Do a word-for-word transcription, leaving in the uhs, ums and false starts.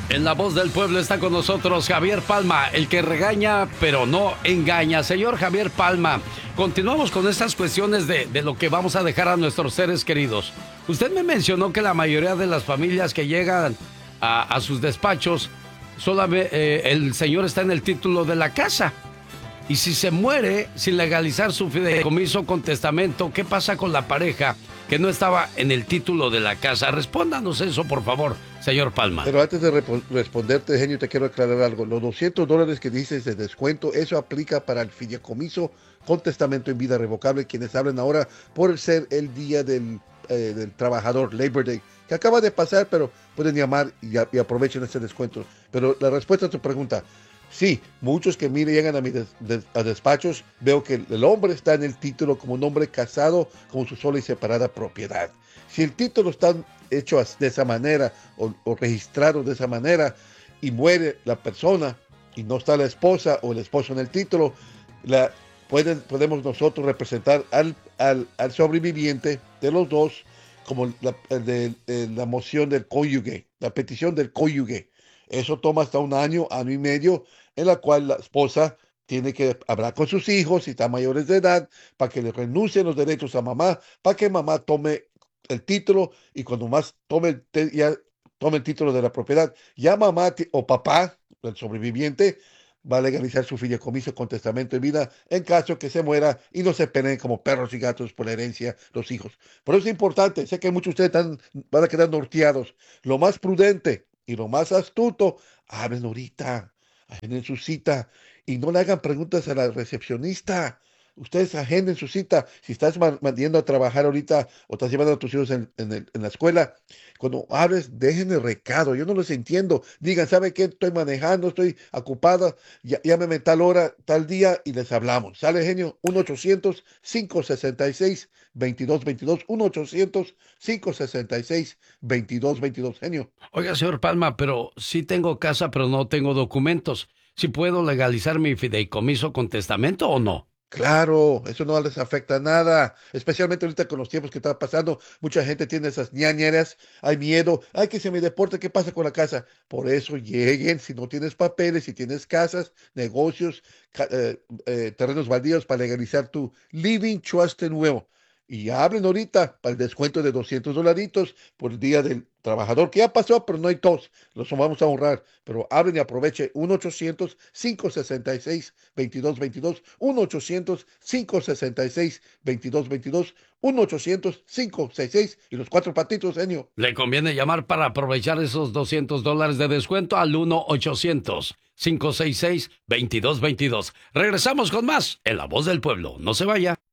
En La Voz del Pueblo está con nosotros Javier Palma, el que regaña pero no engaña. Señor Javier Palma, continuamos con estas cuestiones de, de lo que vamos a dejar a nuestros seres queridos. Usted me mencionó que la mayoría de las familias que llegan a, a sus despachos, solamente eh, el señor está en el título de la casa. Y si se muere sin legalizar su fideicomiso con testamento, ¿qué pasa con la pareja que no estaba en el título de la casa? Respóndanos eso, por favor, señor Palma. Pero antes de rep- responderte, genio, te quiero aclarar algo. Los doscientos dólares que dices de descuento, eso aplica para el fideicomiso con testamento en vida revocable, quienes hablan ahora por ser el día del, eh, del trabajador, Labor Day, que acaba de pasar, pero pueden llamar y, y aprovechen ese descuento. Pero la respuesta a tu pregunta, sí, muchos que mire llegan a mis des, des, a despachos, veo que el hombre está en el título como un hombre casado con su sola y separada propiedad. Si el título está hecho de esa manera o, o registrado de esa manera y muere la persona y no está la esposa o el esposo en el título, la, pueden, podemos nosotros representar al, al, al sobreviviente de los dos como la, de, de, la moción del cónyuge, la petición del cónyuge. Eso toma hasta un año, año y medio, en la cual la esposa tiene que hablar con sus hijos, si están mayores de edad, para que le renuncien los derechos a mamá, para que mamá tome el título, y cuando más tome, ya, tome el título de la propiedad, ya mamá o papá, el sobreviviente, va a legalizar su fideicomiso con testamento de vida en caso que se muera y no se peleen como perros y gatos por la herencia los hijos. Por eso es importante, sé que muchos de ustedes están, van a quedar norteados. Lo más prudente y lo más astuto, hablen ahorita, agenden su cita y no le hagan preguntas a la recepcionista. Ustedes agenden su cita. Si estás mandando a trabajar ahorita o estás llevando a tus hijos en, en, el, en la escuela, cuando hables, dejen el recado. Yo no los entiendo. Digan, ¿sabe qué? Estoy manejando, estoy ocupada. Ya, llámeme tal hora, tal día y les hablamos. ¿Sale, genio? uno ochocientos, cinco sesenta y seis, veintidós veintidós. uno ochocientos, cinco sesenta y seis, veintidós veintidós. Genio. Oiga, señor Palma, pero sí tengo casa, pero no tengo documentos. ¿Sí puedo legalizar mi fideicomiso con testamento o no? Claro, eso no les afecta nada, especialmente ahorita con los tiempos que están pasando. Mucha gente tiene esas ñañeras, hay miedo, ay, que se me deporte, ¿qué pasa con la casa? Por eso lleguen, si no tienes papeles, si tienes casas, negocios, ca eh, eh, terrenos baldíos para legalizar tu Living Trust de nuevo. Y hablen ahorita para el descuento de doscientos dolaritos por el Día del Trabajador, que ya pasó, pero no hay tos, los vamos a honrar. Pero hablen y aproveche uno ochocientos, cinco sesenta y seis, veintidós veintidós, uno ochocientos, cinco sesenta y seis, veintidós veintidós, uno ochocientos, cinco sesenta y seis y los cuatro patitos, genio. Le conviene llamar para aprovechar esos doscientos dólares de descuento al uno ochocientos, cinco seis seis, veintidós veintidós. Regresamos con más en La Voz del Pueblo. No se vaya.